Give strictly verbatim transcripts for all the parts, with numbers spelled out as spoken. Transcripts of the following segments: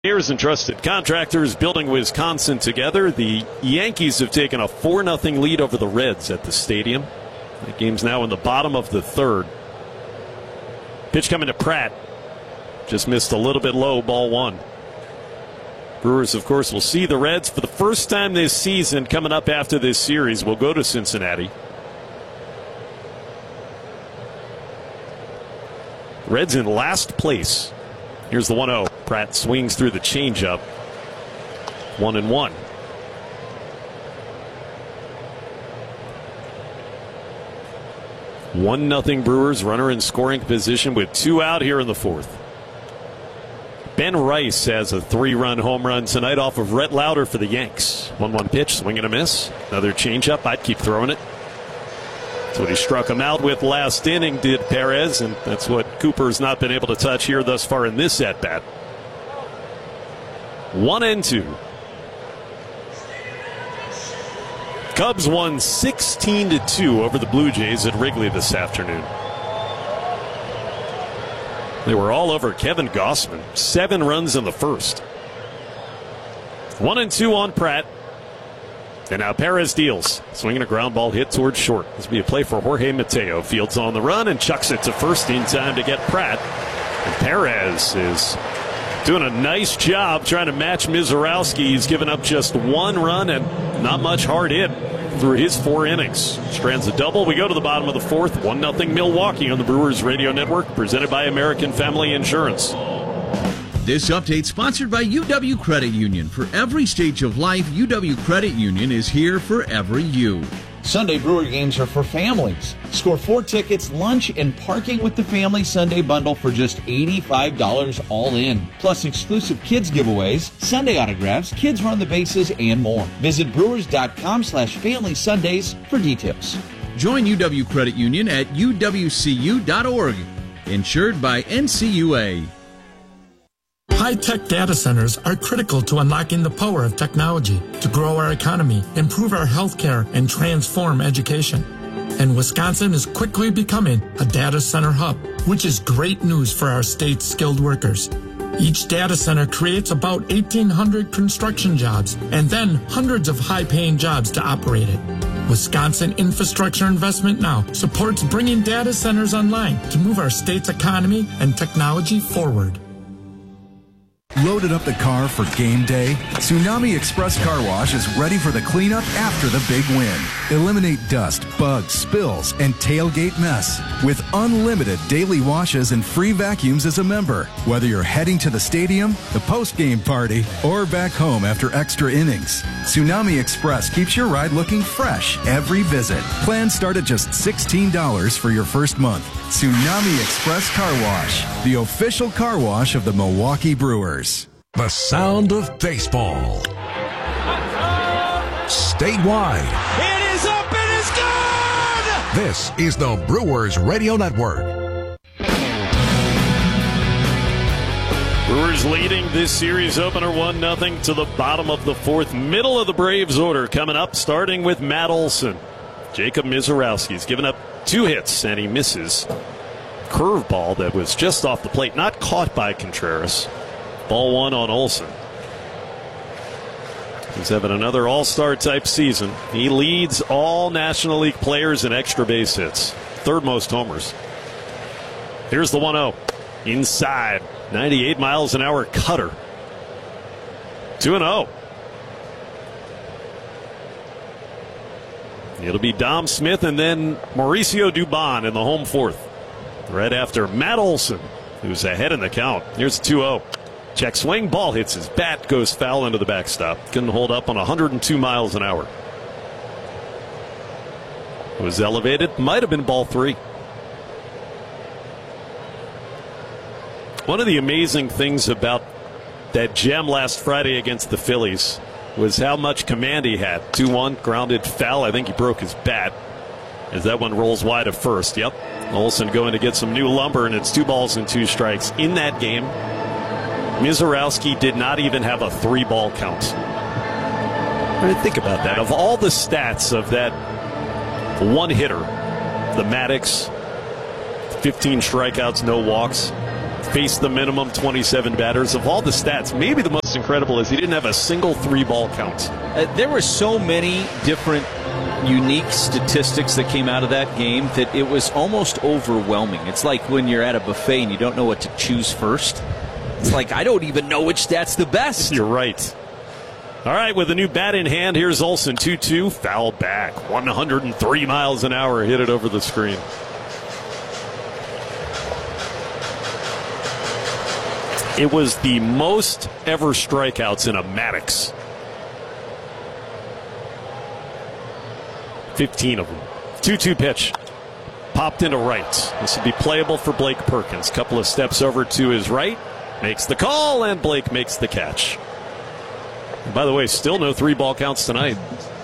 Years and trusted contractors building Wisconsin together. The Yankees have taken a four nothing lead over the Reds at the stadium. The game's now in the bottom of the third. Pitch coming to Pratt. Just missed a little bit low, ball one. Brewers, of course, will see the Reds for the first time this season. Coming up after this series, we'll go to Cincinnati. Reds in last place. Here's the one oh. Pratt swings through the changeup. One and one. One nothing Brewers. Runner in scoring position with two out here in the fourth. Ben Rice has a three-run home run tonight off of Rhett Lauder for the Yanks. one one pitch, swing and a miss. Another changeup. I'd keep throwing it. That's what he struck him out with last inning, did Perez, and that's what Cooper's not been able to touch here thus far in this at-bat. One and two. Cubs won sixteen to two over the Blue Jays at Wrigley this afternoon. They were all over Kevin Gausman. Seven runs in the first. One and two on Pratt. And now Perez deals. Swinging a ground ball hit towards short. This will be a play for Jorge Mateo. Fields on the run and chucks it to first in time to get Pratt. And Perez is doing a nice job trying to match Mizorowski. He's given up just one run and not much hard hit through his four innings. Strands a double. We go to the bottom of the fourth. one nothing Milwaukee on the Brewers Radio Network, presented by American Family Insurance. This update sponsored by U W Credit Union. For every stage of life, U W Credit Union is here for every you. Sunday Brewer games are for families. Score four tickets, lunch, and parking with the Family Sunday Bundle for just eighty-five dollars all in. Plus exclusive kids giveaways, Sunday autographs, kids run the bases, and more. Visit brewers.com slash family Sundays for details. Join U W Credit Union at U W C U dot org. Insured by N C U A. High-tech data centers are critical to unlocking the power of technology to grow our economy, improve our healthcare, and transform education. And Wisconsin is quickly becoming a data center hub, which is great news for our state's skilled workers. Each data center creates about eighteen hundred construction jobs and then hundreds of high-paying jobs to operate it. Wisconsin Infrastructure Investment Now supports bringing data centers online to move our state's economy and technology forward. Loaded up the car for game day? Tsunami Express Car Wash is ready for the cleanup after the big win. Eliminate dust, bugs, spills, and tailgate mess with unlimited daily washes and free vacuums as a member. Whether you're heading to the stadium, the post-game party, or back home after extra innings, Tsunami Express keeps your ride looking fresh every visit. Plans start at just sixteen dollars for your first month. Tsunami Express Car Wash, the official car wash of the Milwaukee Brewers. The sound of baseball. Statewide. It is up, it is good! This is the Brewers Radio Network. Brewers leading this series opener one nothing to the bottom of the fourth. Middle of the Braves order coming up, starting with Matt Olson. Jacob Mizorowski's given up two hits, and he misses. Curveball that was just off the plate, not caught by Contreras. Ball one on Olson. He's having another all-star type season. He leads all National League players in extra base hits. Third most homers. Here's the one oh. Inside. ninety-eight miles an hour cutter. two and oh. It'll be Dom Smith and then Mauricio Dubon in the home fourth. Right after Matt Olson, who's ahead in the count. Here's two oh. Check swing, ball hits his bat, goes foul into the backstop. Couldn't hold up on one hundred two miles an hour. It was elevated, might have been ball three. One of the amazing things about that gem last Friday against the Phillies was how much command he had. two one, grounded foul. I think he broke his bat as that one rolls wide of first. Yep. Olson going to get some new lumber, and it's two balls and two strikes. In that game, Mizorowski did not even have a three-ball count. I mean, think about that. Of all the stats of that one hitter, the Maddox, fifteen strikeouts, no walks, faced the minimum twenty-seven batters. Of all the stats, maybe the most incredible is he didn't have a single three-ball count. Uh, there were so many different unique statistics that came out of that game that it was almost overwhelming. It's like when you're at a buffet and you don't know what to choose first. It's like, I don't even know which stat's the best. You're right. All right, with a new bat in hand, here's Olsen, two two, foul back. one hundred three miles an hour, hit it over the screen. It was the most ever strikeouts in a Maddox. fifteen of them. two two pitch. Popped into right. This would be playable for Blake Perkins. Couple of steps over to his right. Makes the call, and Blake makes the catch. And by the way, still no three ball counts tonight.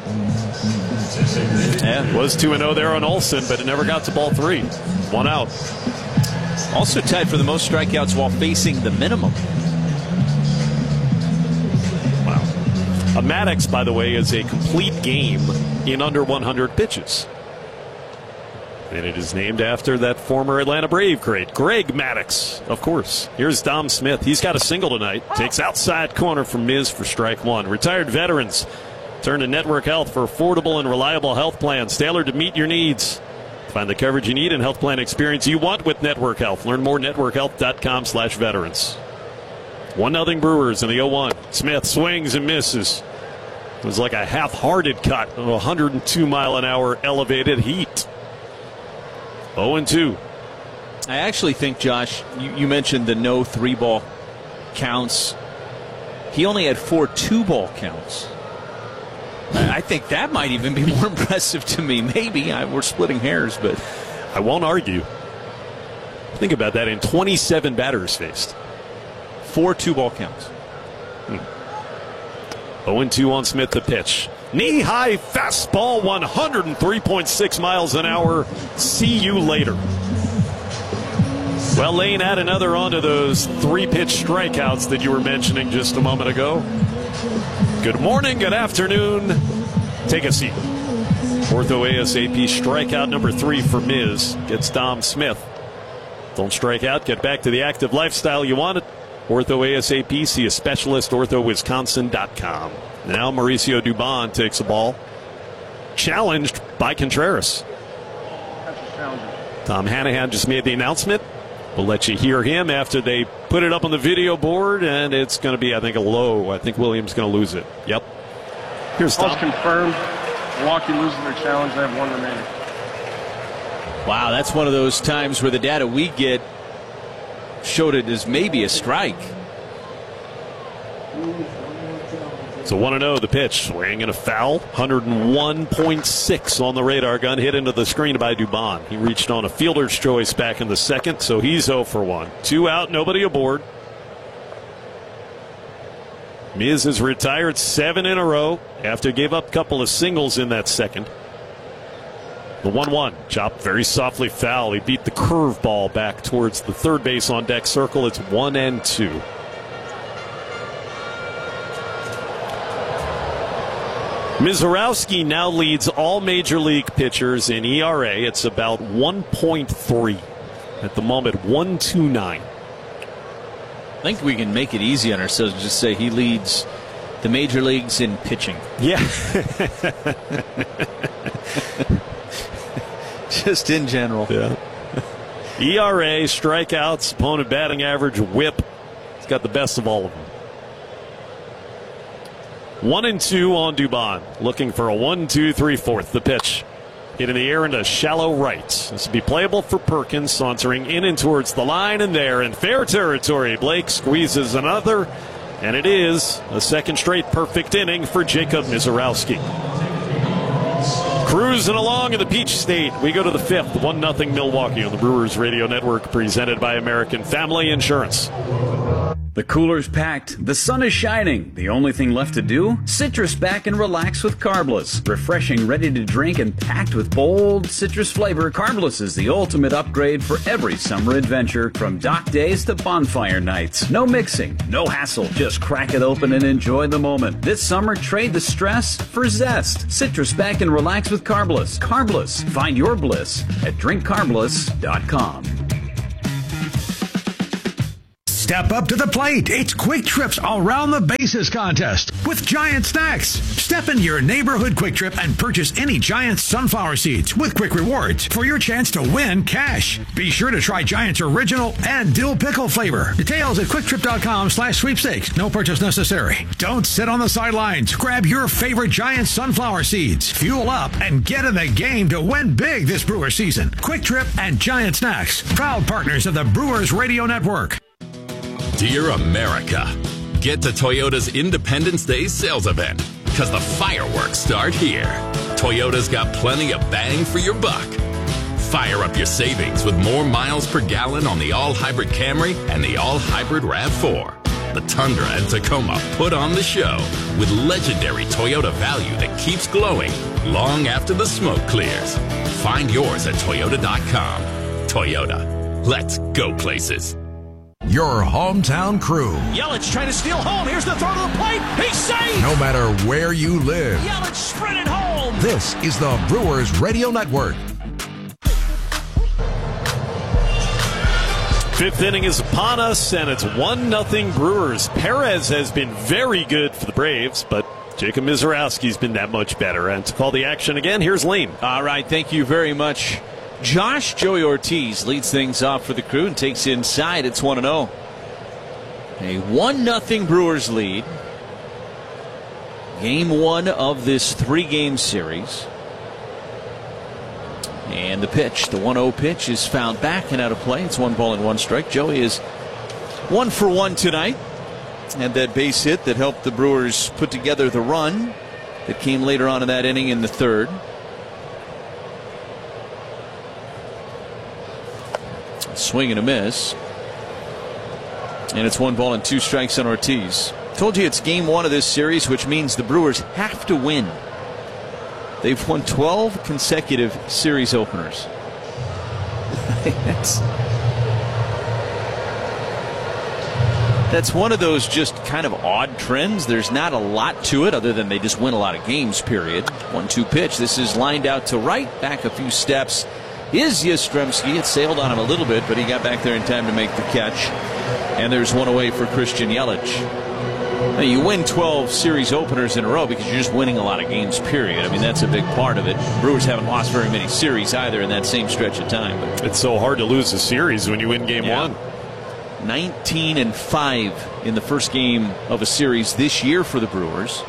Yeah, was two and oh there on Olsen, but it never got to ball three. One out. Also tied for the most strikeouts while facing the minimum. Wow. A Maddox, by the way, is a complete game in under one hundred pitches. And it is named after that former Atlanta Brave great, Greg Maddux, of course. Here's Dom Smith. He's got a single tonight. Takes outside corner from Miz for strike one. Retired veterans turn to Network Health for affordable and reliable health plans tailored to meet your needs. Find the coverage you need and health plan experience you want with Network Health. Learn more at network health dot com slash veterans. one nothing Brewers in the oh one. Smith swings and misses. It was like a half-hearted cut of one hundred two mile an hour elevated heat. oh and two. I actually think, Josh, you, you mentioned the no three-ball counts. He only had four two-ball counts. I think that might even be more impressive to me. Maybe. I, we're splitting hairs, but I won't argue. Think about that. In twenty-seven batters faced. Four two-ball counts. Hmm. oh and two on Smith to pitch. Knee-high fastball, one hundred three point six miles an hour. See you later. Well, Lane, add another onto those three-pitch strikeouts that you were mentioning just a moment ago. Good morning, good afternoon. Take a seat. Ortho ASAP strikeout number three for Miz. Gets Dom Smith. Don't strike out. Get back to the active lifestyle you wanted. Ortho ASAP. See a specialist. ortho wisconsin dot com. Now Mauricio Dubon takes a ball. Challenged by Contreras. Tom Hanahan just made the announcement. We'll let you hear him after they put it up on the video board, and it's going to be, I think, a low. I think Williams going to lose it. Yep. Here's Tom. All's confirmed. Milwaukee loses their challenge. They have one remaining. Wow, that's one of those times where the data we get showed it as maybe a strike. So one and oh the pitch. Swing and a foul. one oh one point six on the radar gun. Hit into the screen by Dubon. He reached on a fielder's choice back in the second, so he's oh for one. Two out, nobody aboard. Miz has retired seven in a row after gave up a couple of singles in that second. The one one. Chopped very softly foul. He beat the curveball back towards the third base on deck circle. It's one and two. Mizorowski now leads all major league pitchers in E R A. It's about one point three. At the moment, one two nine. I think we can make it easy on ourselves and just say he leads the major leagues in pitching. Yeah. Just in general. Yeah. E R A, strikeouts, opponent batting average, whip. He's got the best of all of them. One and two on Dubon. Looking for a one, two, three, fourth. The pitch. Hit in the air into shallow right. This will be playable for Perkins, sauntering in and towards the line, and there in fair territory. Blake squeezes another, and it is a second straight perfect inning for Jacob Mizorowski. Cruising along in the Peach State. We go to the fifth. one nothing Milwaukee on the Brewers Radio Network, presented by American Family Insurance. The cooler's packed, the sun is shining. The only thing left to do? Citrus back and relax with Carbless. Refreshing, ready to drink, and packed with bold citrus flavor, Carbless is the ultimate upgrade for every summer adventure, from dock days to bonfire nights. No mixing, no hassle, just crack it open and enjoy the moment. This summer, trade the stress for zest. Citrus back and relax with Carbless. Carbless, find your bliss at drink carbless dot com. Step up to the plate. It's Quick Trip's Around the Bases contest with Giant Snacks. Step into your neighborhood Quick Trip and purchase any Giant sunflower seeds with Quick Rewards for your chance to win cash. Be sure to try Giant's original and dill pickle flavor. Details at quicktrip.com slash sweepstakes. No purchase necessary. Don't sit on the sidelines. Grab your favorite Giant sunflower seeds. Fuel up and get in the game to win big this Brewer season. Quick Trip and Giant Snacks, proud partners of the Brewers Radio Network. Dear America, get to Toyota's Independence Day sales event, because the fireworks start here. Toyota's got plenty of bang for your buck. Fire up your savings with more miles per gallon on the all-hybrid Camry and the all-hybrid RAV four. The Tundra and Tacoma put on the show with legendary Toyota value that keeps glowing long after the smoke clears. Find yours at Toyota dot com. Toyota, let's go places. Your hometown crew. Yelich trying to steal home. Here's the throw to the plate. He's safe. No matter where you live. Yelich sprinted home. This is the Brewers Radio Network. Fifth inning is upon us, and it's one nothing Brewers. Perez has been very good for the Braves, but Jacob Mizorowski's been that much better. And to call the action again, here's Lane. All right, thank you very much, Josh. Joey Ortiz leads things off for the Crew and takes inside. It's one and oh. A one nothing Brewers lead. Game one of this three-game series. And the pitch, the one oh pitch, is fouled back and out of play. It's one ball and one strike. Joey is one for one tonight. And that base hit that helped the Brewers put together the run that came later on in that inning in the third. Swing and a miss. And it's one ball and two strikes on Ortiz. Told you it's game one of this series, which means the Brewers have to win. They've won twelve consecutive series openers. that's, that's one of those just kind of odd trends. There's not a lot to it other than they just win a lot of games, period. one two pitch. This is lined out to right, back a few steps. Is Yastrzemski. It sailed on him a little bit, but he got back there in time to make the catch. And there's one away for Christian Yelich. Now, you win twelve series openers in a row because you're just winning a lot of games, period. I mean, that's a big part of it. Brewers haven't lost very many series either in that same stretch of time. But it's so hard to lose a series when you win game yeah. one. nineteen and five in the first game of a series this year for the Brewers.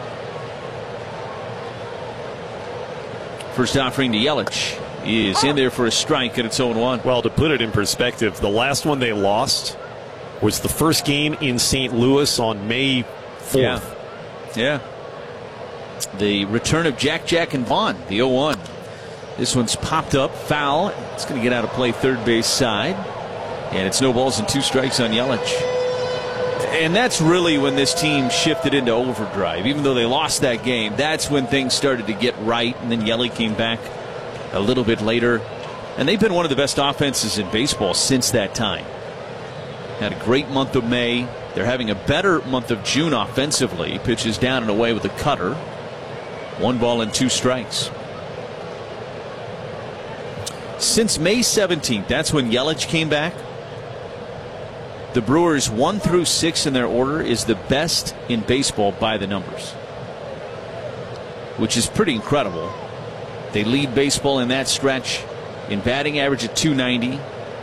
First offering to Yelich is in there for a strike, and it's oh one. Well, to put it in perspective, the last one they lost was the first game in Saint Louis on May fourth. Yeah. yeah. The return of Jack Jack and Vaughn, the oh one. This one's popped up, foul. It's going to get out of play third base side. And it's no balls and two strikes on Yelich. And that's really when this team shifted into overdrive. Even though they lost that game, that's when things started to get right. And then Yelich came back a little bit later. And they've been one of the best offenses in baseball since that time. Had a great month of May. They're having a better month of June offensively. Pitches down and away with a cutter. One ball and two strikes. Since May seventeenth, that's when Yelich came back. The Brewers one through six in their order is the best in baseball by the numbers, which is pretty incredible. They lead baseball in that stretch in batting average at two ninety.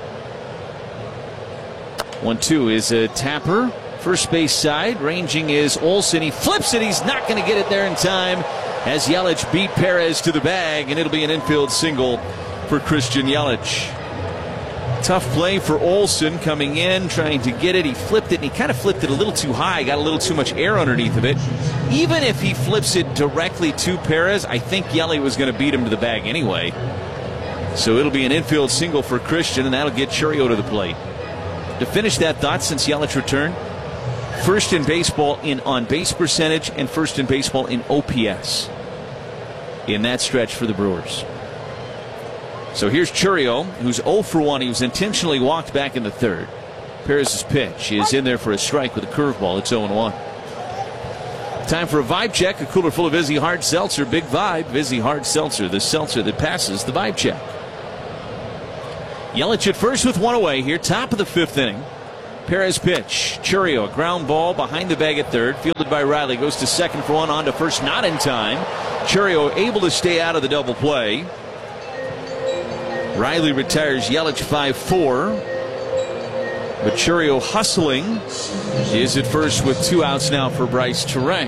one two is a tapper. First base side. Ranging is Olsen. He flips it. He's not going to get it there in time as Yelich beat Perez to the bag, and it'll be an infield single for Christian Yelich. Tough play for Olsen coming in, trying to get it. He flipped it, and he kind of flipped it a little too high, got a little too much air underneath of it. Even if he flips it directly to Perez, I think Yelich was going to beat him to the bag anyway. So it'll be an infield single for Christian, and that'll get Chourio to the plate. To finish that thought, since Yelich returned, first in baseball in on-base percentage and first in baseball in O P S in that stretch for the Brewers. So here's Chourio, who's oh for one. He was intentionally walked back in the third. Perez's pitch is in there for a strike with a curveball. It's oh one. Time for a vibe check. A cooler full of Vizzy Hard Seltzer. Big vibe. Vizzy Hard Seltzer, the seltzer that passes the vibe check. Yelich at first with one away here, top of the fifth inning. Perez pitch. Chourio, a ground ball behind the bag at third. Fielded by Riley. Goes to second for one. On to first. Not in time. Chourio able to stay out of the double play. Riley retires Yelich five four. But Chourio hustling is at first with two outs now for Bryce Turang.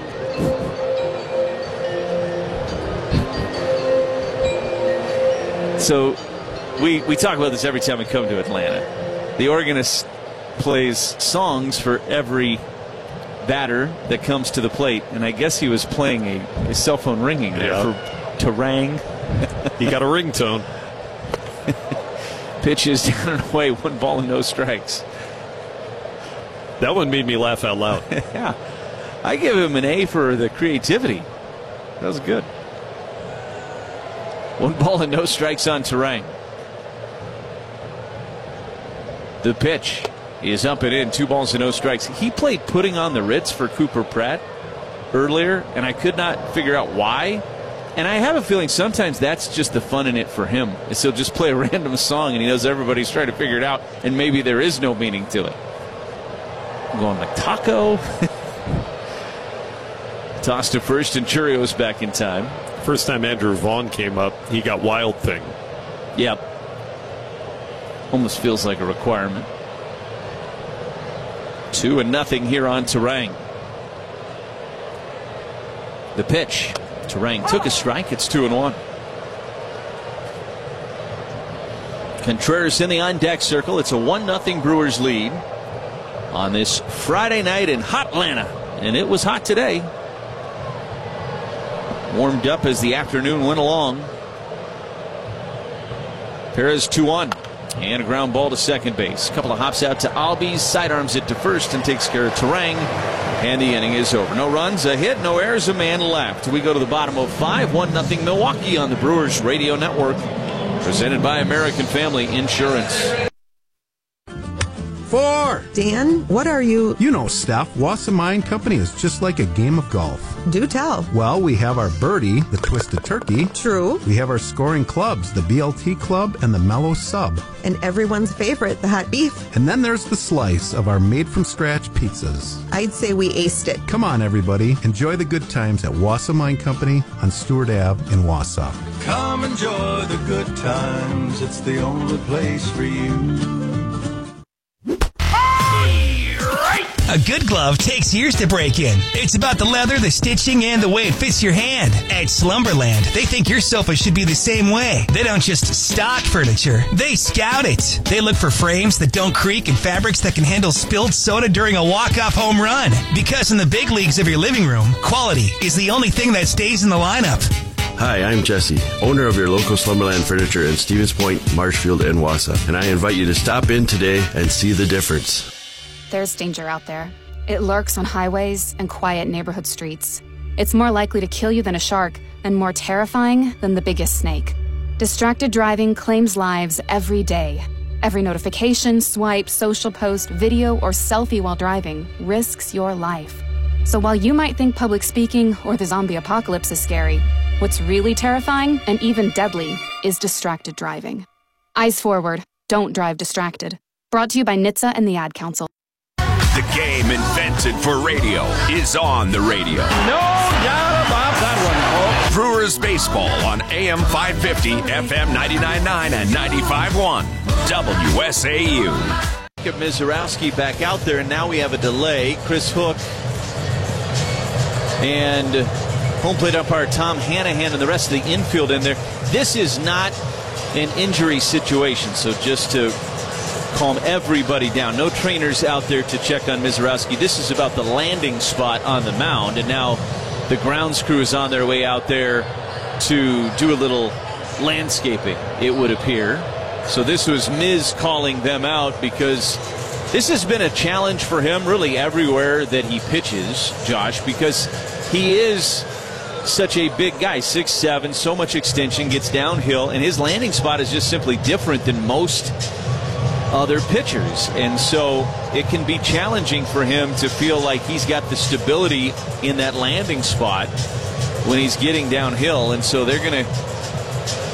So we, we talk about this every time we come to Atlanta. The organist plays songs for every batter that comes to the plate, and I guess he was playing a, a cell phone ringing there yeah. for Turang. He got a ringtone. Pitches down and away, one ball and no strikes. That one made me laugh out loud. Yeah, I give him an A for the creativity. That was good. One ball and no strikes on Turang. The pitch is up and in. Two balls and no strikes. He played Putting on the Ritz for Cooper Pratt earlier, and I could not figure out why. And I have a feeling sometimes that's just the fun in it for him. Is he'll just play a random song, and he knows everybody's trying to figure it out, and maybe there is no meaning to it. I'm going like taco. Toss to first, and Chourio's back in time. First time Andrew Vaughn came up, he got Wild Thing. Yep. Almost feels like a requirement. Two and nothing here on Turang. The pitch. Turang took a strike. It's two and one. Contreras in the on-deck circle. It's a one nothing Brewers lead on this Friday night in hot Atlanta. And it was hot today. Warmed up as the afternoon went along. Perez two one. And a ground ball to second base. A couple of hops out to Albies. Sidearms it to first and takes care of Turang. And the inning is over. No runs, a hit, no errors, a man left. We go to the bottom of five. one nothing Milwaukee on the Brewers Radio Network. Presented by American Family Insurance. Four. Dan, what are you? You know, Steph, Wasserman Company is just like a game of golf. Do tell. Well, we have our birdie, the Twisted Turkey. True. We have our scoring clubs, the B L T Club and the Mellow Sub. And everyone's favorite, the hot beef. And then there's the slice of our made-from-scratch pizzas. I'd say we aced it. Come on, everybody. Enjoy the good times at Wasserman Company on Stewart Avenue in Wausau. Come enjoy the good times. It's the only place for you. A good glove takes years to break in. It's about the leather, the stitching, and the way it fits your hand. At Slumberland, they think your sofa should be the same way. They don't just stock furniture, they scout it. They look for frames that don't creak and fabrics that can handle spilled soda during a walk-off home run. Because in the big leagues of your living room, quality is the only thing that stays in the lineup. Hi, I'm Jesse, owner of your local Slumberland Furniture in Stevens Point, Marshfield, and Wausau. And I invite you to stop in today and see the difference. There's danger out there. It lurks on highways and quiet neighborhood streets. It's more likely to kill you than a shark, and more terrifying than the biggest snake. Distracted driving claims lives every day. Every notification, swipe, social post, video, or selfie while driving risks your life. So while you might think public speaking or the zombie apocalypse is scary, what's really terrifying and even deadly is distracted driving. Eyes forward. Don't drive distracted. Brought to you by N H T S A and the Ad Council. The game invented for radio is on the radio. No doubt about that one, folks. Brewers baseball on A M five fifty, F M ninety-nine point nine, and ninety-five point one W S A U. Mizorowski back out there, and now we have a delay. Chris Hook and home plate umpire Tom Hanahan and the rest of the infield in there. This is not an injury situation, so just to calm everybody down. No trainers out there to check on Mizorowski. This is about the landing spot on the mound, and now the grounds crew is on their way out there to do a little landscaping, it would appear. So this was Miz calling them out because this has been a challenge for him really everywhere that he pitches, Josh, because he is such a big guy, six seven, so much extension, gets downhill, and his landing spot is just simply different than most other pitchers, and so it can be challenging for him to feel like he's got the stability in that landing spot when he's getting downhill, and so they're going to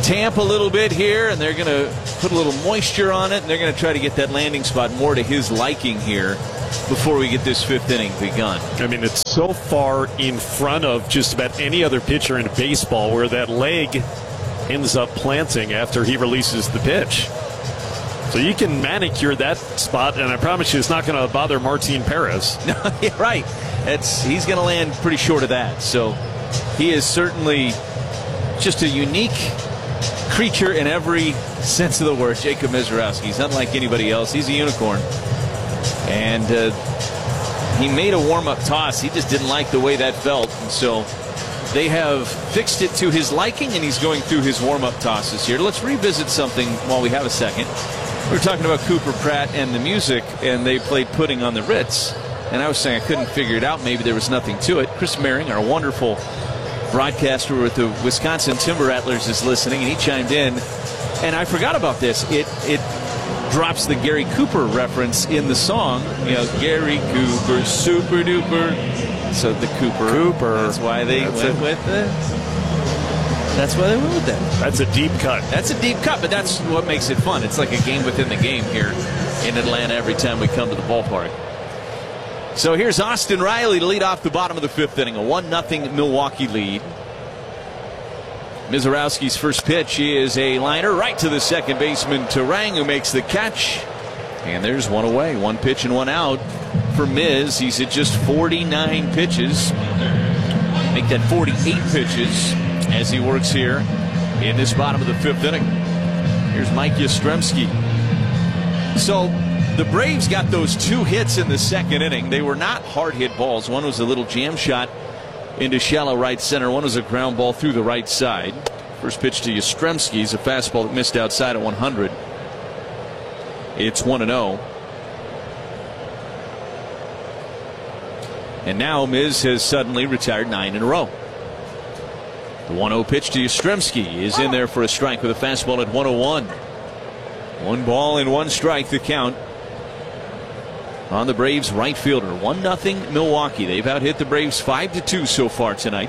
tamp a little bit here, and they're going to put a little moisture on it, and they're going to try to get that landing spot more to his liking here before we get this fifth inning begun. I mean, it's so far in front of just about any other pitcher in baseball where that leg ends up planting after he releases the pitch. So you can manicure that spot, and I promise you it's not going to bother Martin Perez. No, yeah, right. It's, he's going to land pretty short of that. So he is certainly just a unique creature in every sense of the word, Jacob Misiorowski. He's unlike anybody else. He's a unicorn. And uh, he made a warm-up toss. He just didn't like the way that felt. And so they have fixed it to his liking, and he's going through his warm-up tosses here. Let's revisit something while we have a second. We were talking about Cooper Pratt and the music, and they played Pudding on the Ritz. And I was saying I couldn't figure it out. Maybe there was nothing to it. Chris Mehring, our wonderful broadcaster with the Wisconsin Timber Rattlers, is listening, and he chimed in. And I forgot about this. It it drops the Gary Cooper reference in the song. You know, Gary Cooper, super duper. So the Cooper. Cooper. That's why they that's went it. with it. That's why they went with that. That's a deep cut. That's a deep cut, but that's what makes it fun. It's like a game within the game here in Atlanta every time we come to the ballpark. So here's Austin Riley to lead off the bottom of the fifth inning. A one nothing Milwaukee lead. Misiorowski's first pitch is a liner right to the second baseman, Turang, who makes the catch. And there's one away. One pitch and one out for Miz. He's at just forty-nine pitches. Make that forty-eight pitches as he works here in this bottom of the fifth inning. Here's Mike Yastrzemski. So the Braves got those two hits in the second inning. They were not hard hit balls. One was a little jam shot into shallow right center. One was a ground ball through the right side. First pitch to Yastrzemski is a fastball that missed outside at one hundred. It's one and oh. And now Miz has suddenly retired nine in a row. The one oh pitch to Yastrzemski is in there for a strike with a fastball at one oh one. One ball and one strike the count on the Braves right fielder. one nothing Milwaukee. They've out-hit the Braves five to two so far tonight.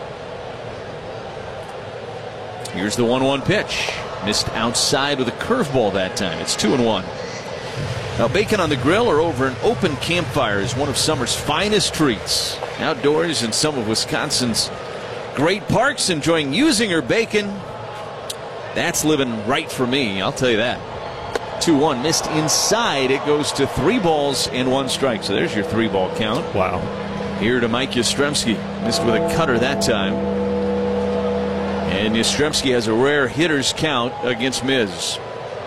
Here's the one one pitch. Missed outside with a curveball that time. It's two and one. Now bacon on the grill or over an open campfire is one of summer's finest treats. Outdoors in some of Wisconsin's great parks, enjoying Usinger bacon. That's living right for me, I'll tell you that. two one missed inside. It goes to three balls and one strike. So there's your three ball count. Wow. Here to Mike Yastrzemski. Missed with a cutter that time. And Yastrzemski has a rare hitter's count against Miz.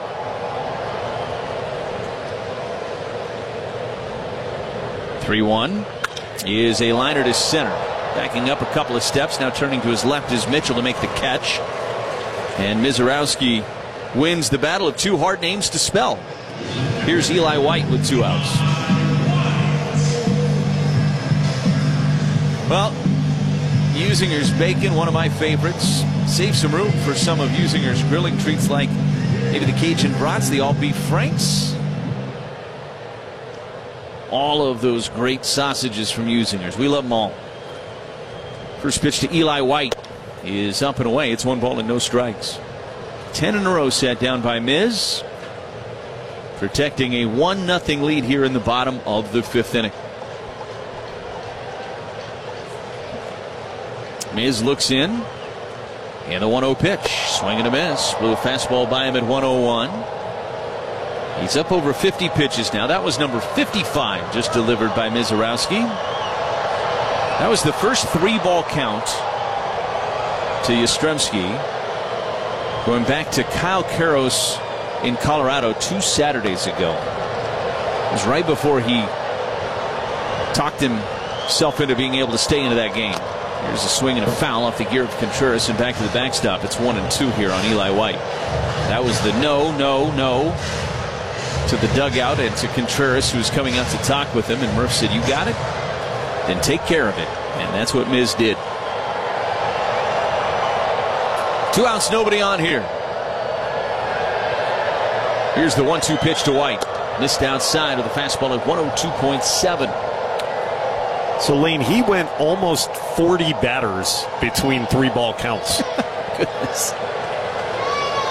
three one is a liner to center. Backing up a couple of steps. Now turning to his left is Mitchell to make the catch. And Misiorowski wins the battle of two hard names to spell. Here's Eli White with two outs. Well, Usinger's bacon, one of my favorites. Save some room for some of Usinger's grilling treats like maybe the Cajun brats, the all-beef franks. All of those great sausages from Usinger's. We love them all. First pitch to Eli White is up and away. It's one ball and no strikes. Ten in a row set down by Miz, protecting a one nothing lead here in the bottom of the fifth inning. Miz looks in, and the one oh pitch, swing and a miss. Blew a fastball by him at one oh one. He's up over fifty pitches now. That was number fifty-five just delivered by Misiorowski. That was the first three ball count to Yastrzemski, going back to Kyle Karros in Colorado two Saturdays ago. It was right before he talked himself into being able to stay into that game. Here's a swing and a foul off the gear of Contreras and back to the backstop. It's one and two here on Eli White. That was the no, no, no to the dugout and to Contreras, who's coming out to talk with him. And Murph said, "You got it? Then take care of it." And that's what Miz did. Two outs, nobody on here. Here's the one two pitch to White. Missed outside with a fastball at one oh two point seven. So, Lane, he went almost forty batters between three ball counts. Goodness.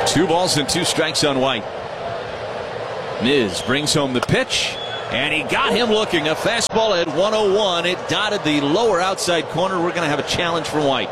Two balls and two strikes on White. Miz brings home the pitch, and he got him looking. A fastball at one oh one. It dotted the lower outside corner. We're going to have a challenge from White.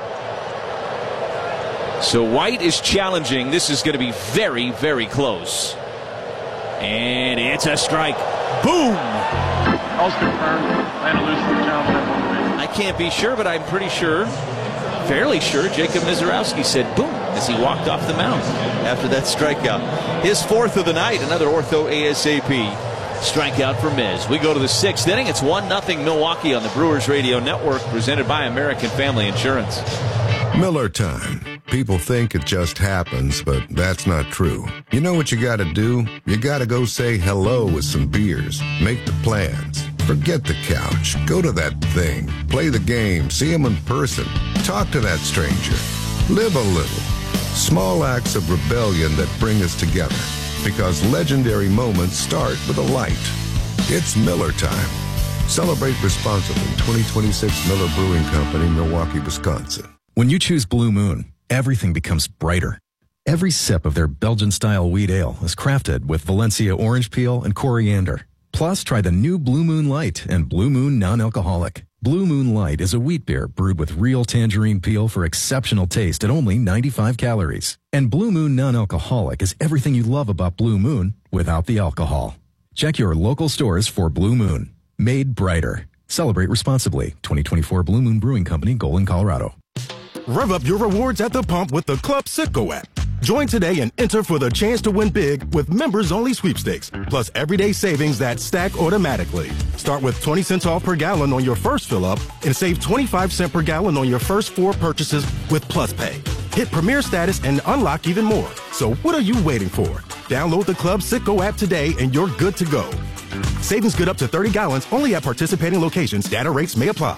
So White is challenging. This is going to be very, very close. And it's a strike. Boom! All's confirmed. Atlanta loses the challenge. I have one remaining. I can't be sure, but I'm pretty sure, fairly sure, Jacob Mizorowski said boom as he walked off the mound after that strikeout. His fourth of the night, another ortho ASAP strikeout for Miz. We go to the sixth inning. It's one nothing Milwaukee on the Brewers Radio Network, presented by American Family Insurance. Miller time. People think it just happens, but that's not true. You know what you gotta do? You gotta go say hello with some beers. Make the plans. Forget the couch. Go to that thing. Play the game. See him in person. Talk to that stranger. Live a little. Small acts of rebellion that bring us together. Because legendary moments start with a light. It's Miller time. Celebrate responsibly. twenty twenty-six Miller Brewing Company, Milwaukee, Wisconsin. When you choose Blue Moon, everything becomes brighter. Every sip of their Belgian-style wheat ale is crafted with Valencia orange peel and coriander. Plus, try the new Blue Moon Light and Blue Moon Non-Alcoholic. Blue Moon Light is a wheat beer brewed with real tangerine peel for exceptional taste at only ninety-five calories. And Blue Moon Non-Alcoholic is everything you love about Blue Moon without the alcohol. Check your local stores for Blue Moon. Made brighter. Celebrate responsibly. twenty twenty-four Blue Moon Brewing Company, Golden, Colorado. Rev up your rewards at the pump with the Club Citgo app. Join today and enter for the chance to win big with members-only sweepstakes, plus everyday savings that stack automatically. Start with twenty cents off per gallon on your first fill-up and save twenty-five cents per gallon on your first four purchases with Plus Pay. Hit Premier status and unlock even more. So what are you waiting for? Download the Club Citgo app today and you're good to go. Savings good up to thirty gallons only at participating locations. Data rates may apply.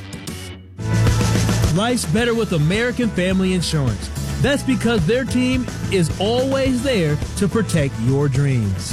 Life's better with American Family Insurance. That's because their team is always there to protect your dreams.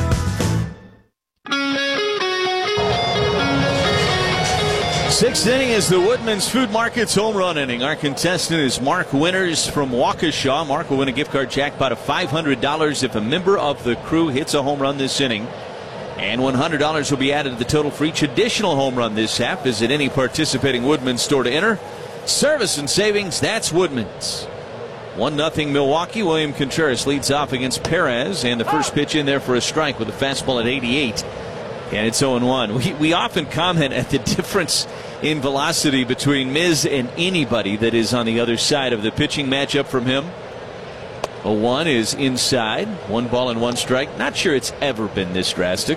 Sixth inning is the Woodman's Food Market's home run inning. Our contestant is Mark Winters from Waukesha. Mark will win a gift card jackpot of five hundred dollars if a member of the crew hits a home run this inning. And one hundred dollars will be added to the total for each additional home run this half. Visit any participating Woodman's store to enter. Service and savings, that's Woodman's. one nothing Milwaukee. William Contreras leads off against Perez, and the first pitch in there for a strike with a fastball at eighty-eight. And it's oh one. We, we often comment at the difference in velocity between Miz and anybody that is on the other side of the pitching matchup from him. oh one is inside. One ball and one strike. Not sure it's ever been this drastic.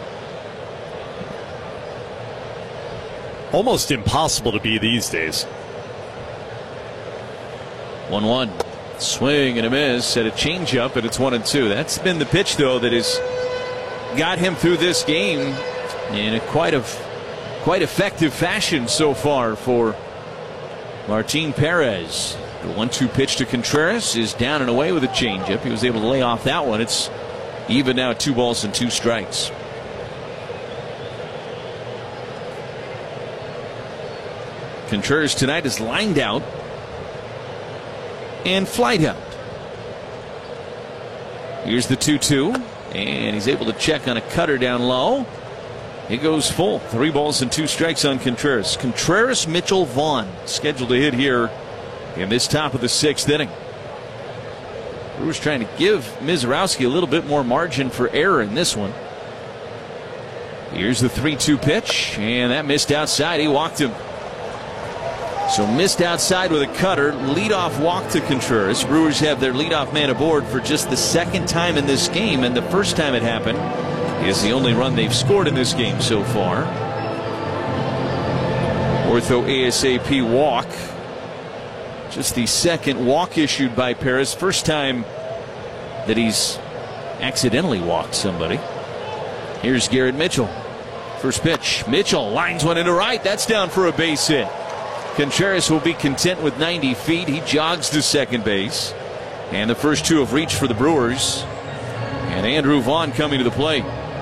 Almost impossible to be these days. one one. Swing and a miss. Set a changeup, and it's one and two. That's been the pitch, though, that has got him through this game in a quite a quite effective fashion so far for Martin Perez. The one two pitch to Contreras is down and away with a changeup. He was able to lay off that one. It's even now, two balls and two strikes. Contreras tonight is lined out and flight out. Here's the two two, and he's able to check on a cutter down low. He goes full. Three balls and two strikes on Contreras. Contreras, Mitchell, Vaughn scheduled to hit here in this top of the sixth inning. Brewers trying to give Mizorowski a little bit more margin for error in this one. Here's the three two pitch, and that missed outside. He walked him. So missed outside with a cutter. Leadoff walk to Contreras. Brewers have their leadoff man aboard for just the second time in this game, and the first time it happened is the only run they've scored in this game so far. Ortho ASAP walk. Just the second walk issued by Perez. First time that he's accidentally walked somebody. Here's Garrett Mitchell. First pitch. Mitchell lines one into right. That's down for a base hit. Contreras will be content with ninety feet. He jogs to second base. And the first two have reached for the Brewers. And Andrew Vaughn coming to the plate.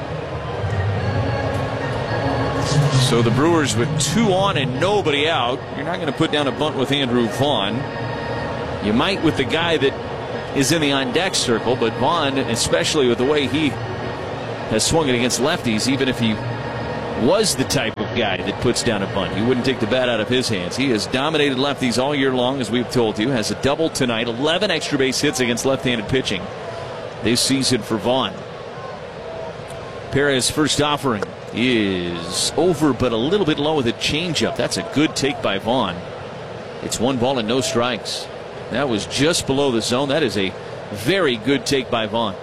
So the Brewers with two on and nobody out. You're not going to put down a bunt with Andrew Vaughn. You might with the guy that is in the on-deck circle, but Vaughn, especially with the way he has swung it against lefties, even if he was the type of guy that puts down a bunt, you wouldn't take the bat out of his hands. He has dominated lefties all year long, as we've told you. Has a double tonight, eleven extra base hits against left-handed pitching this season for Vaughn. Perez first offering is over, but a little bit low with a changeup. That's a good take by Vaughn. It's one ball and no strikes. That was just below the zone. That is a very good take by Vaughn.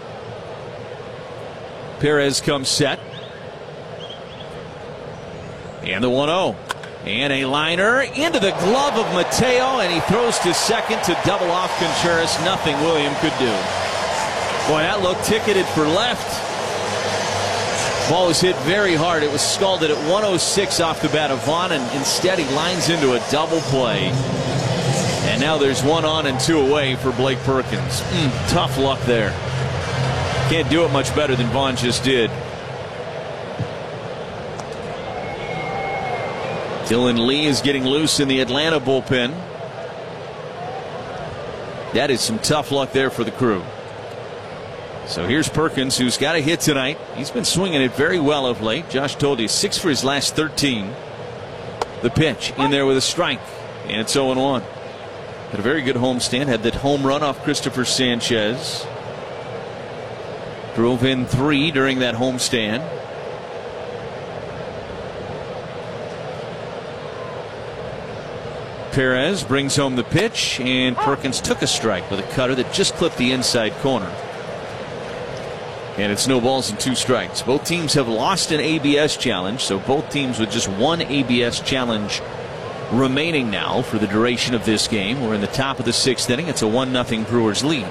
Perez comes set. And the one oh. And a liner into the glove of Mateo, and he throws to second to double off Contreras. Nothing William could do. Boy, that looked ticketed for left. Ball was hit very hard. It was scalded at one oh six off the bat of Vaughn, and instead he lines into a double play. And now there's one on and two away for Blake Perkins. Mm, tough luck there. Can't do it much better than Vaughn just did. Dylan Lee is getting loose in the Atlanta bullpen. That is some tough luck there for the Crew. So here's Perkins, who's got a hit tonight. He's been swinging it very well of late. Josh told you six for his last thirteen. The pitch in there with a strike, and it's oh and one. Had a very good homestand. Had that home run off Christopher Sanchez. Drove in three during that homestand. Perez brings home the pitch, and Perkins took a strike with a cutter that just clipped the inside corner. And it's no balls and two strikes. Both teams have lost an A B S challenge, so both teams with just one A B S challenge remaining now for the duration of this game. We're in the top of the sixth inning. It's a one nothing Brewers lead.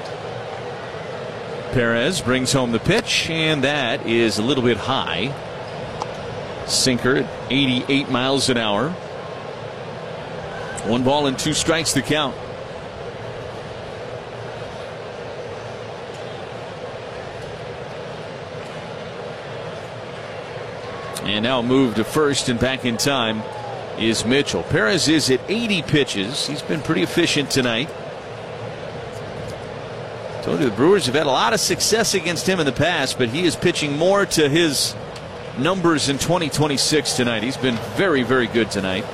Perez brings home the pitch, and that is a little bit high. Sinker at eighty-eight miles an hour. One ball and two strikes to count. And now move to first and back in time is Mitchell. Perez is at eighty pitches. He's been pretty efficient tonight. Told you the Brewers have had a lot of success against him in the past, but he is pitching more to his numbers in twenty twenty-six tonight. He's been very, very good tonight.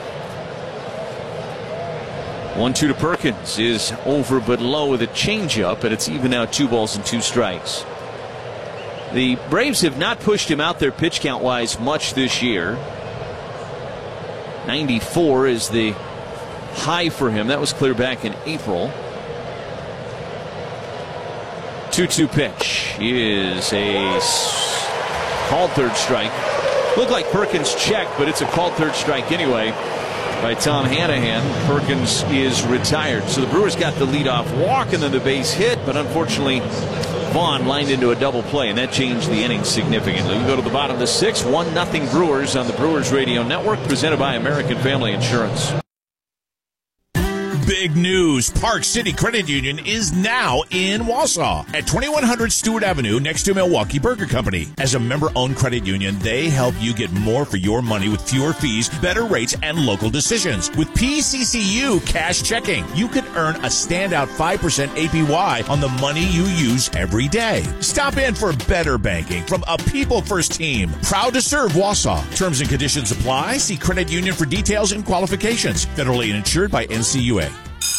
one two to Perkins is over but low with a changeup, and it's even now two balls and two strikes. The Braves have not pushed him out there pitch count wise much this year. ninety-four is the high for him. That was clear back in April. two two pitch is a called third strike. Looked like Perkins checked, but it's a called third strike anyway by Tom Hanahan. Perkins is retired. So the Brewers got the leadoff walk and then the base hit, but unfortunately Vaughn lined into a double play, and that changed the inning significantly. We go to the bottom of the sixth. one nothing Brewers on the Brewers Radio Network, presented by American Family Insurance. Big news. Park City Credit Union is now in Wausau at twenty-one hundred Stewart Avenue next to Milwaukee Burger Company. As a member-owned credit union, they help you get more for your money with fewer fees, better rates, and local decisions. With P C C U Cash Checking, you could earn a standout five percent A P Y on the money you use every day. Stop in for better banking from a people-first team. Proud to serve Wausau. Terms and conditions apply. See credit union for details and qualifications. Federally insured by N C U A.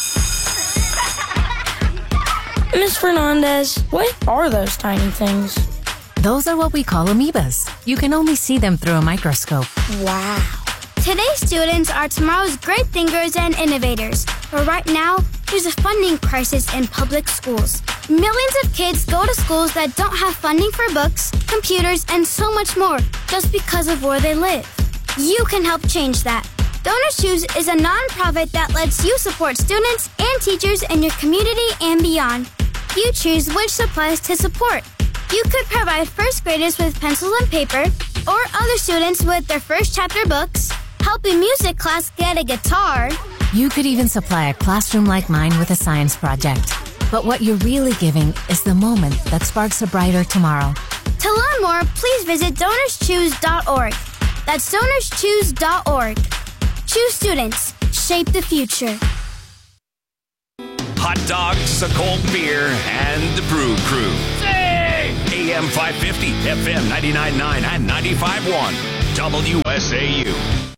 Miss Fernandez, what are those tiny things? Those are what we call amoebas. You can only see them through a microscope. Wow. Today's students are tomorrow's great thinkers and innovators. But right now, there's a funding crisis in public schools. Millions of kids go to schools that don't have funding for books, computers, and so much more just because of where they live. You can help change that. Donors Choose is a nonprofit that lets you support students and teachers in your community and beyond. You choose which supplies to support. You could provide first graders with pencils and paper, or other students with their first chapter books, help a music class get a guitar. You could even supply a classroom like mine with a science project. But what you're really giving is the moment that sparks a brighter tomorrow. To learn more, please visit donors choose dot org. That's donors choose dot org. Choose students. Shape the future. hot dogs, a cold beer, and the Brew Crew. Hey! A M five fifty, F M ninety-nine point nine, and ninety-five point one. W S A U.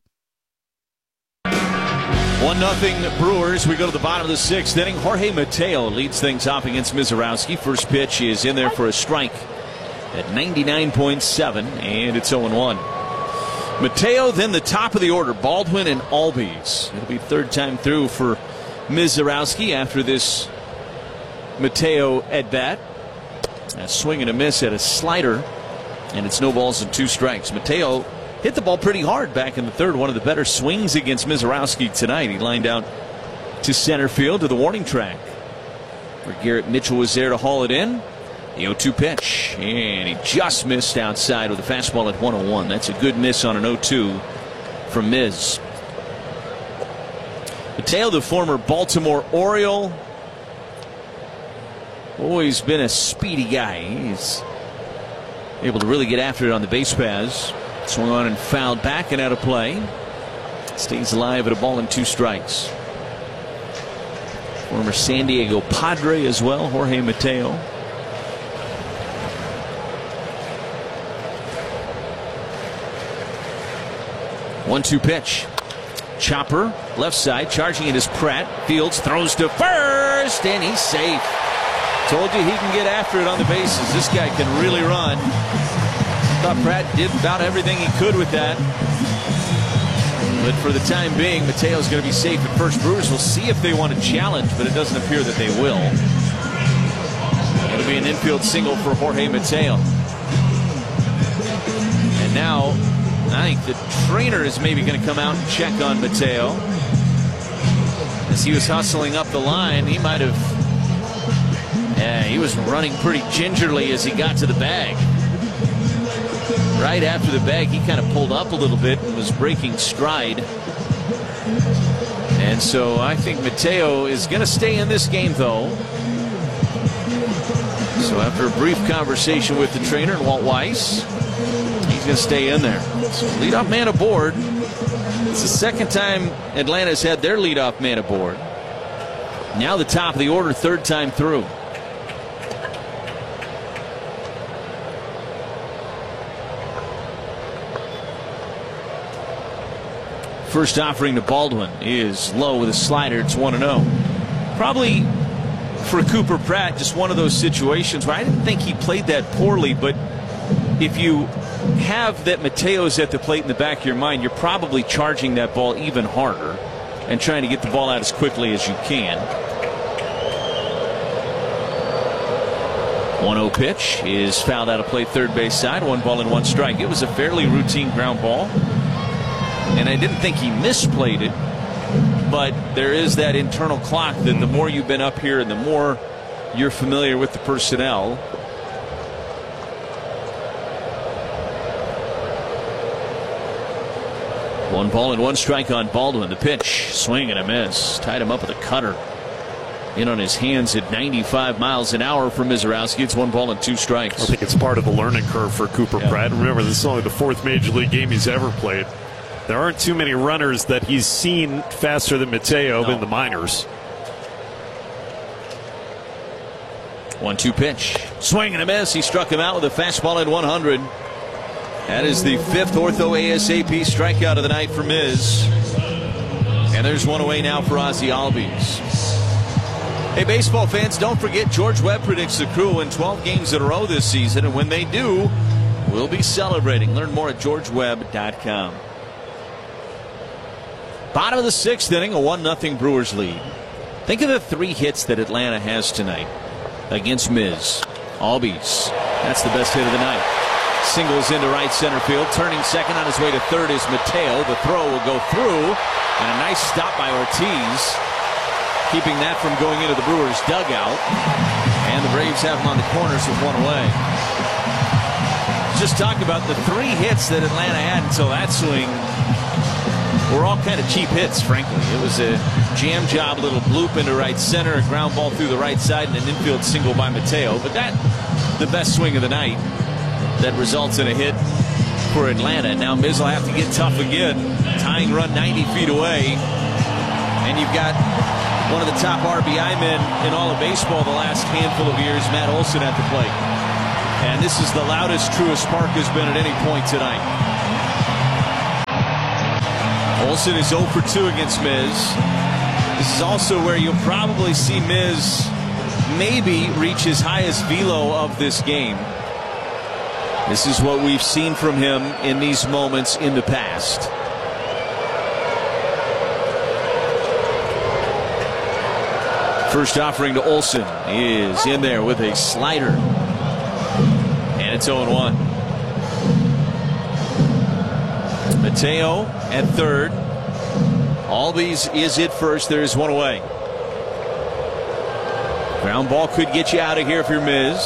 one nothing Brewers. We go to the bottom of the sixth inning. Jorge Mateo leads things off against Mizorowski. First pitch is in there for a strike at ninety-nine point seven, and it's oh one. Mateo, then the top of the order, Baldwin and Albies. It'll be third time through for Mizorowski after this Mateo at bat. A swing and a miss at a slider, and it's no balls and two strikes. Mateo hit the ball pretty hard back in the third. One of the better swings against Mizorowski tonight. He lined out to center field to the warning track, where Garrett Mitchell was there to haul it in. The oh two pitch, and he just missed outside with a fastball at one oh one. That's a good miss on an oh two from Miz. Mateo, the former Baltimore Oriole, always been a speedy guy. He's able to really get after it on the base paths. Swung on and fouled back and out of play. Stays alive at a ball and two strikes. Former San Diego Padre as well, Jorge Mateo. one two pitch. Chopper, left side, charging it is Pratt. Fields throws to first, and he's safe. Told you he can get after it on the bases. This guy can really run. Thought Pratt did about everything he could with that. But for the time being, Mateo's going to be safe at first. Brewers will see if they want to challenge, but it doesn't appear that they will. It'll be an infield single for Jorge Mateo. And now, I think the trainer is maybe going to come out and check on Mateo. As he was hustling up the line, he might have... Yeah, he was running pretty gingerly as he got to the bag. Right after the bag, he kind of pulled up a little bit and was breaking stride. And so I think Mateo is going to stay in this game, though. So after a brief conversation with the trainer, Walt Weiss, he's going to stay in there. So leadoff man aboard. It's the second time Atlanta's had their leadoff man aboard. Now the top of the order, third time through. First offering to Baldwin is low with a slider. It's one and oh. Probably for Cooper Pratt, just one of those situations where I didn't think he played that poorly, but if you have that Mateo's at the plate in the back of your mind, you're probably charging that ball even harder and trying to get the ball out as quickly as you can. one oh pitch is fouled out of play third base side. One ball and one strike. It was a fairly routine ground ball. And I didn't think he misplayed it, but there is that internal clock that the more you've been up here and the more you're familiar with the personnel. One ball and one strike on Baldwin. The pitch, swing and a miss. Tied him up with a cutter. In on his hands at ninety-five miles an hour for Mizorowski. It's one ball and two strikes. I think it's part of the learning curve for Cooper yeah. Pratt. Remember, this is only the fourth major league game he's ever played. There aren't too many runners that he's seen faster than Mateo no. in the minors. one two pitch. Swing and a miss. He struck him out with a fastball at one hundred. That is the fifth ortho ASAP strikeout of the night for Miz. And there's one away now for Ozzie Albies. Hey, baseball fans, don't forget George Webb predicts the Crew win twelve games in a row this season. And when they do, we'll be celebrating. Learn more at george webb dot com. Bottom of the sixth inning, a one nothing Brewers lead. Think of the three hits that Atlanta has tonight against Miz. Albies, that's the best hit of the night. Singles into right center field. Turning second on his way to third is Mateo. The throw will go through. And a nice stop by Ortiz, keeping that from going into the Brewers dugout. And the Braves have him on the corners with one away. Just talk about the three hits that Atlanta had until that swing were all kind of cheap hits, frankly. It was a jam job, little bloop into right center, a ground ball through the right side, and an infield single by Mateo. But that, the best swing of the night, that results in a hit for Atlanta. Now Miz will have to get tough again. Tying run ninety feet away. And you've got one of the top R B I men in all of baseball the last handful of years, Matt Olson, at the plate. And this is the loudest Truist Park has been at any point tonight. Olson is oh for two against Miz. This is also where you'll probably see Miz maybe reach his highest velo of this game. This is what we've seen from him in these moments in the past. First offering to Olson is in there with a slider. And it's oh and one. Mateo at third. Albies is at first. There's one away. Ground ball could get you out of here if you're Miz.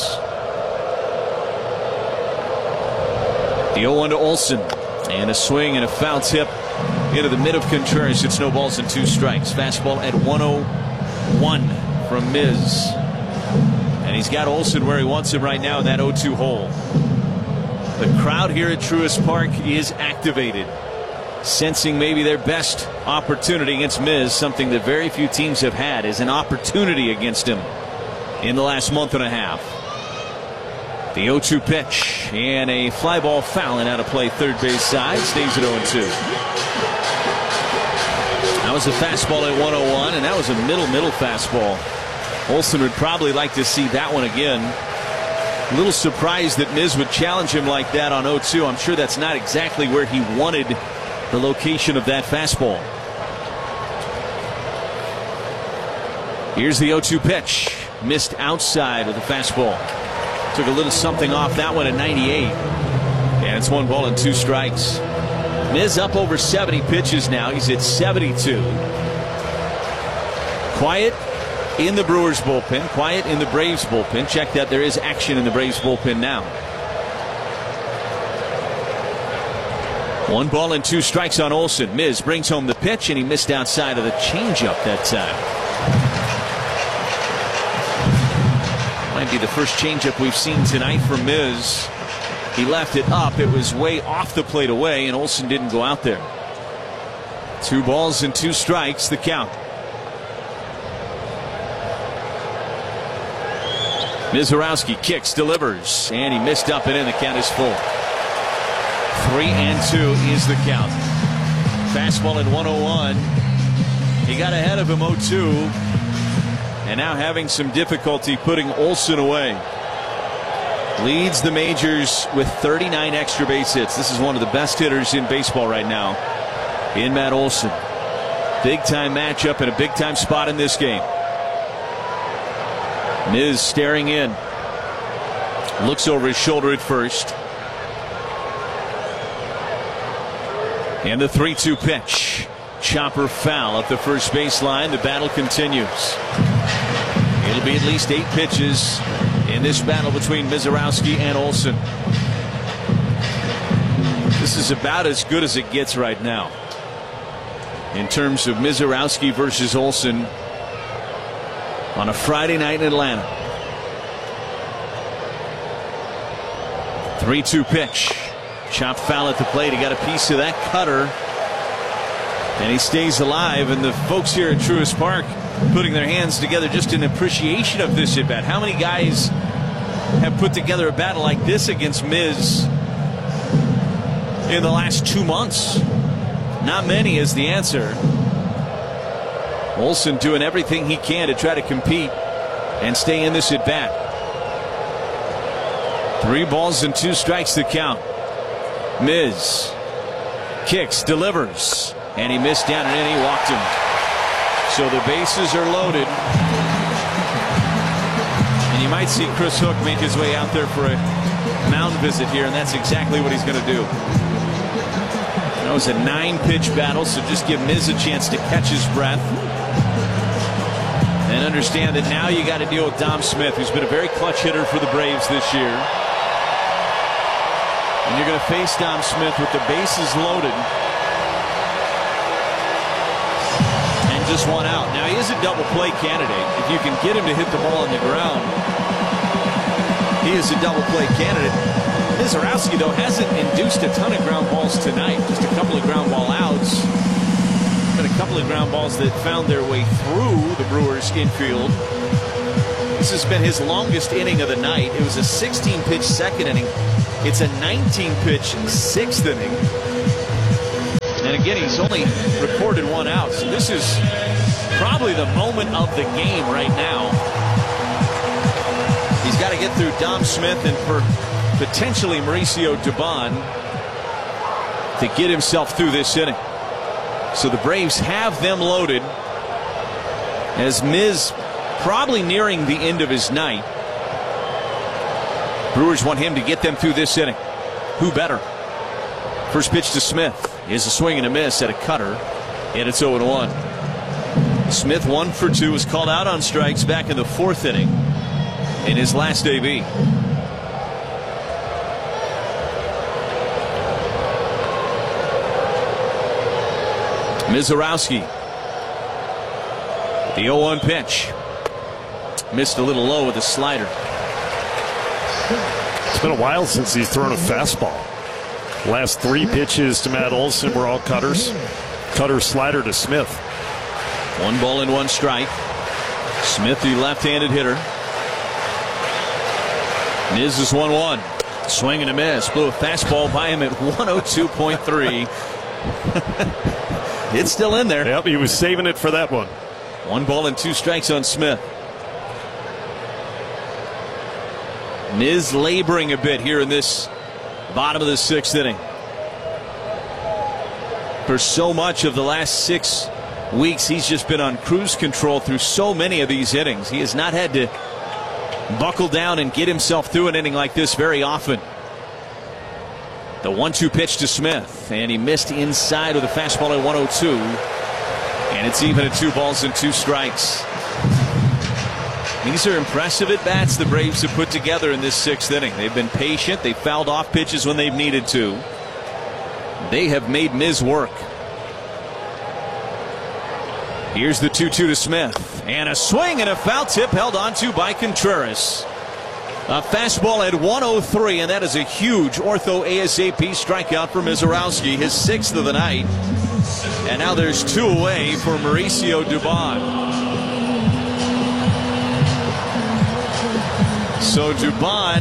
The oh one to Olson. And a swing and a foul tip into the mid of Contreras. It's no balls and two strikes. Fastball at one oh one from Miz. And he's got Olson where he wants him right now in that oh two hole. The crowd here at Truist Park is activated, sensing maybe their best opportunity against Miz, something that very few teams have had, is an opportunity against him in the last month and a half. The oh two pitch and a fly ball foul and out of play third base side. Stays at oh and two. That was a fastball at one oh one, and that was a middle middle fastball. Olson would probably like to see that one again. A little surprised that Miz would challenge him like that on oh two. I'm sure that's not exactly where he wanted the location of that fastball. Here's the oh two pitch. Missed outside of the fastball. Took a little something off that one at ninety-eight. And it's one ball and two strikes. Miz up over seventy pitches now. He's at seventy-two. Quiet in the Brewers bullpen. Quiet in the Braves bullpen. Check that there is action in the Braves bullpen now. One ball and two strikes on Olson. Miz brings home the pitch, and he missed outside of the changeup that time. Might be the first changeup we've seen tonight from Miz. He left it up. It was way off the plate away, and Olson didn't go out there. Two balls and two strikes, the count. Mizorowski kicks, delivers, and he missed up and in. The count is full. Three and two is the count. Fastball at one oh one. He got ahead of him oh two. And now having some difficulty putting Olson away. Leads the majors with thirty-nine extra base hits. This is one of the best hitters in baseball right now in Matt Olson. Big time matchup and a big time spot in this game. Miz staring in. Looks over his shoulder at first. And the three two pitch. Chopper foul at the first baseline. The battle continues. It'll be at least eight pitches in this battle between Mizorowski and Olson. This is about as good as it gets right now in terms of Mizorowski versus Olson on a Friday night in Atlanta. three two pitch. Chopped foul at the plate. He got a piece of that cutter, and he stays alive. And the folks here at Truist Park putting their hands together just in appreciation of this at bat. How many guys have put together a battle like this against Miz in the last two months? Not many is the answer. Olson doing everything he can to try to compete and stay in this at bat. Three balls and two strikes to count. Miz kicks, delivers, and he missed down and in. He walked him. So the bases are loaded. And you might see Chris Hook make his way out there for a mound visit here, and that's exactly what he's going to do. That was a nine pitch battle, so just give Miz a chance to catch his breath. And understand that now you got to deal with Dom Smith, who's been a very clutch hitter for the Braves this year. And you're going to face Dom Smith with the bases loaded. And just one out. Now, he is a double play candidate. If you can get him to hit the ball on the ground, he is a double play candidate. Mizorowski, though, hasn't induced a ton of ground balls tonight. Just a couple of ground ball outs. Been a couple of ground balls that found their way through the Brewers infield. This has been his longest inning of the night. It was a sixteen pitch second inning. It's a nineteen pitch sixth inning. And again, he's only recorded one out. So this is probably the moment of the game right now. He's got to get through Dom Smith and for potentially Mauricio Dubon to get himself through this inning. So the Braves have them loaded as Miz probably nearing the end of his night. Brewers want him to get them through this inning. Who better? First pitch to Smith is a swing and a miss at a cutter, and it's oh and one. Smith, one for two, was called out on strikes back in the fourth inning in his last A B. Mizorowski. The oh one pitch. Missed a little low with a slider. It's been a while since he's thrown a fastball. Last three pitches to Matt Olson were all cutters. Cutter slider to Smith. One ball and one strike. Smith, the left-handed hitter. Miz is one one. Swing and a miss. Blew a fastball by him at one oh two point three. It's still in there. Yep, he was saving it for that one. One ball and two strikes on Smith. Miz laboring a bit here in this bottom of the sixth inning. For so much of the last six weeks, he's just been on cruise control through so many of these innings. He has not had to buckle down and get himself through an inning like this very often. The one two pitch to Smith, and he missed inside with a fastball at one oh two. And it's even at two balls and two strikes. These are impressive at bats the Braves have put together in this sixth inning. They've been patient. They've fouled off pitches when they've needed to. They have made Miz work. Here's the two two to Smith, and a swing and a foul tip held onto by Contreras. A fastball at one oh three, and that is a huge ortho ASAP strikeout for Mizorowski, his sixth of the night. And now there's two away for Mauricio Dubon. So Dubon,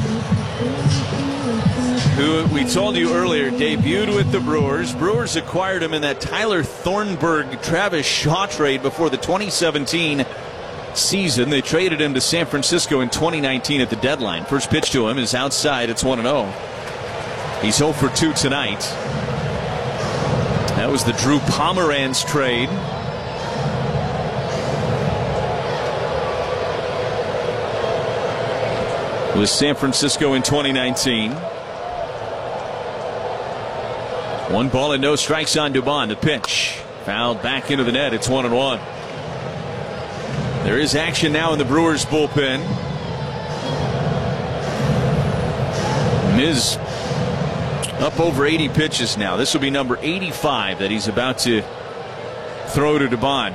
who we told you earlier debuted with the Brewers. Brewers acquired him in that Tyler Thornburg Travis Shaw trade before the twenty seventeen season. They traded him to San Francisco in twenty nineteen at the deadline. First pitch to him is outside. It's one and oh. He's oh for two tonight. That was the Drew Pomeranz trade. It was San Francisco in twenty nineteen. One ball and no strikes on Dubon. The pitch fouled back into the net. It's one and one. There is action now in the Brewers bullpen. Miz up over eighty pitches now. This will be number eighty-five that he's about to throw to Dubon.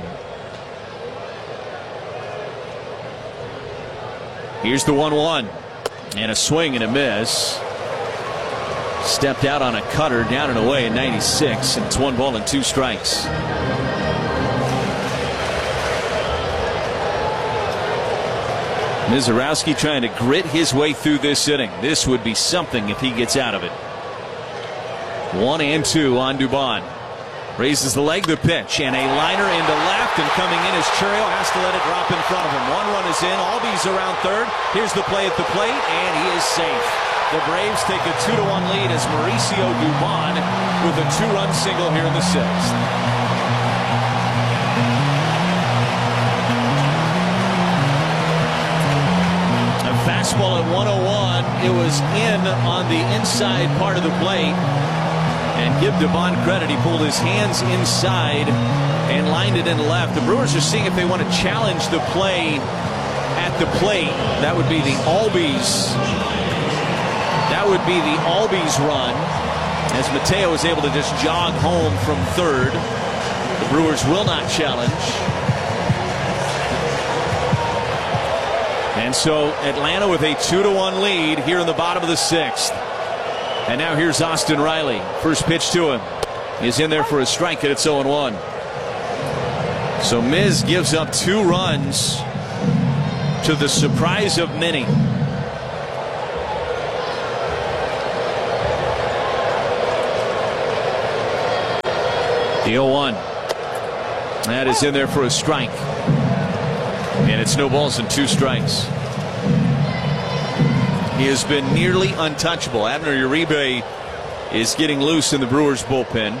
Here's the one one. And a swing and a miss. Stepped out on a cutter down and away at ninety-six, and it's one ball and two strikes. Mizorowski trying to grit his way through this inning. This would be something if he gets out of it. One and two on Dubon. Raises the leg, the pitch, and a liner into left, and coming in is Churriel. Has to let it drop in front of him. One run is in. Albies around third. Here's the play at the plate, and he is safe. The Braves take a two to one lead as Mauricio Dubon with a two-run single here in the sixth. A fastball at one oh one. It was in on the inside part of the plate. And give Dubon credit, he pulled his hands inside and lined it in left. The Brewers are seeing if they want to challenge the play at the plate. That would be the Albies. That would be the Albies run, as Mateo is able to just jog home from third. The Brewers will not challenge. And so Atlanta with a two to one lead here in the bottom of the sixth. And now here's Austin Riley. First pitch to him is in there for a strike, and it's oh and one. So Miz gives up two runs to the surprise of many. The oh one. That is in there for a strike. And it's no balls and two strikes. He has been nearly untouchable. Abner Uribe is getting loose in the Brewers bullpen.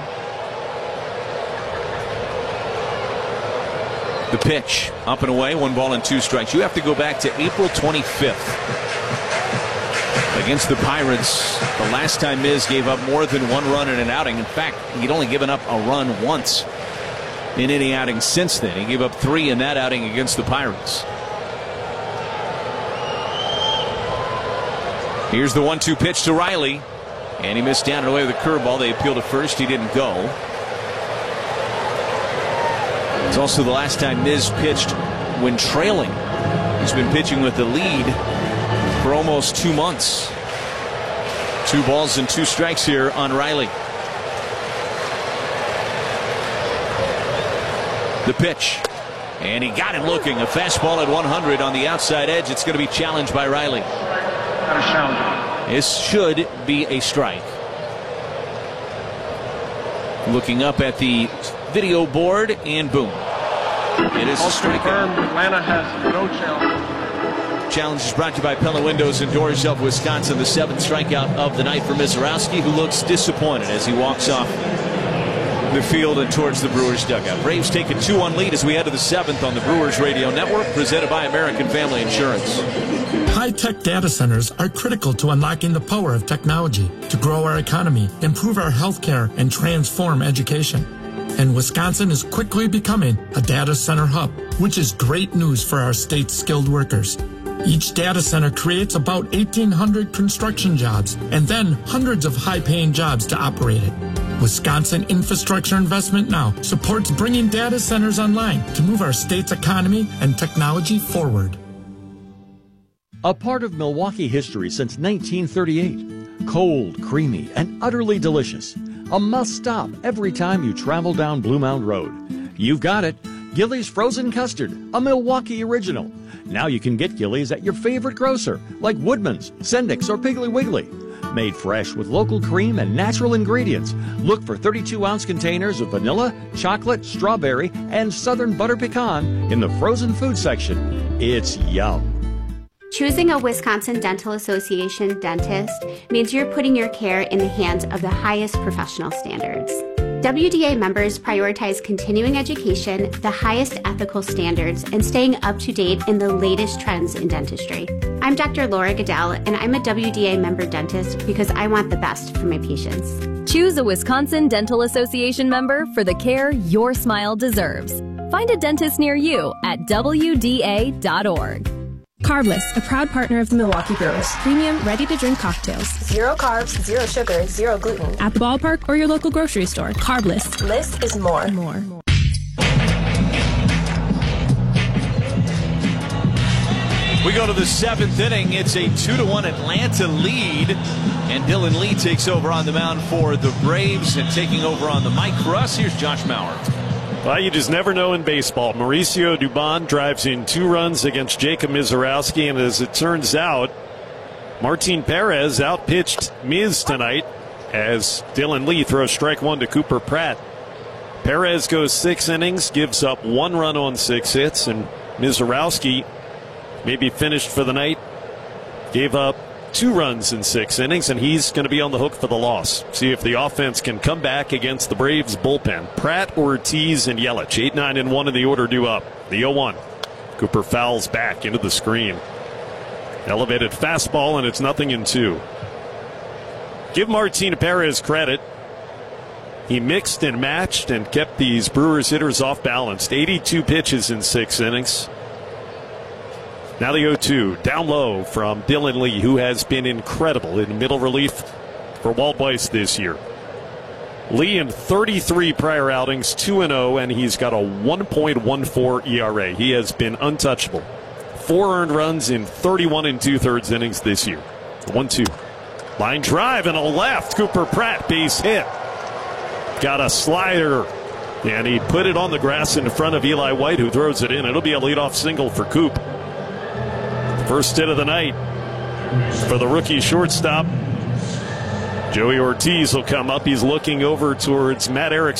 The pitch up and away, one ball and two strikes. You have to go back to April twenty-fifth against the Pirates. The last time Miz gave up more than one run in an outing. In fact, he'd only given up a run once in any outing since then. He gave up three in that outing against the Pirates. Here's the one two pitch to Riley, and he missed down and away with a curveball. They appealed to first. He didn't go. It's also the last time Miz pitched when trailing. He's been pitching with the lead for almost two months. Two balls and two strikes here on Riley. The pitch. And he got him looking. A fastball at one hundred on the outside edge. It's going to be challenged by Riley. This should be a strike. Looking up at the video board, and boom. It is a strikeout. Atlanta has no challenge. Challenge is brought to you by Pella Windows and Doors of Wisconsin. The seventh strikeout of the night for Mizorowski, who looks disappointed as he walks off the field and towards the Brewers dugout. Braves take a two one lead as we head to the seventh on the Brewers Radio Network, presented by American Family Insurance. High-tech data centers are critical to unlocking the power of technology to grow our economy, improve our healthcare, and transform education. And Wisconsin is quickly becoming a data center hub, which is great news for our state's skilled workers. Each data center creates about eighteen hundred construction jobs and then hundreds of high-paying jobs to operate it. Wisconsin Infrastructure Investment Now supports bringing data centers online to move our state's economy and technology forward. A part of Milwaukee history since nineteen thirty-eight. Cold, creamy, and utterly delicious. A must-stop every time you travel down Blue Mound Road. You've got it. Gillies Frozen Custard, a Milwaukee original. Now you can get Gillies at your favorite grocer, like Woodman's, Sendik's, or Piggly Wiggly. Made fresh with local cream and natural ingredients. Look for thirty-two ounce containers of vanilla, chocolate, strawberry, and southern butter pecan in the frozen food section. It's yum. Choosing a Wisconsin Dental Association dentist means you're putting your care in the hands of the highest professional standards. W D A members prioritize continuing education, the highest ethical standards, and staying up to date in the latest trends in dentistry. I'm Doctor Laura Goodell, and I'm a W D A member dentist because I want the best for my patients. Choose a Wisconsin Dental Association member for the care your smile deserves. Find a dentist near you at W D A dot org. Carbless, a proud partner of the Milwaukee Brewers. Premium, ready-to-drink cocktails. Zero carbs, zero sugar, zero gluten. At the ballpark or your local grocery store. Carbless. Less is more. More. We go to the seventh inning. It's a two to one Atlanta lead. And Dylan Lee takes over on the mound for the Braves. And taking over on the mic for us, here's Josh Mauer. Well, you just never know in baseball. Mauricio Dubon drives in two runs against Jacob Mizorowski, and as it turns out, Martin Perez outpitched Miz tonight as Dylan Lee throws strike one to Cooper Pratt. Perez goes six innings, gives up one run on six hits, and Mizorowski maybe finished for the night, gave up two runs in six innings, and he's going to be on the hook for the loss. See if the offense can come back against the Braves bullpen. Pratt, Ortiz, and Yelich. eight, nine, and one in the order due up. The oh one. Cooper fouls back into the screen. Elevated fastball, and it's nothing in two. Give Martin Perez credit. He mixed and matched and kept these Brewers hitters off balance. eighty-two pitches in six innings. Now the oh two, down low from Dylan Lee, who has been incredible in middle relief for Walt Weiss this year. Lee in thirty-three prior outings, two and oh, and he's got a one point one four E R A. He has been untouchable. Four earned runs in thirty-one and two-thirds innings this year. one two. Line drive and a left. Cooper Pratt, base hit. Got a slider And he put it on the grass in front of Eli White, who throws it in. It'll be a leadoff single for Coop. First hit of the night for the rookie shortstop. Joey Ortiz will come up. He's looking over towards Matt Erickson.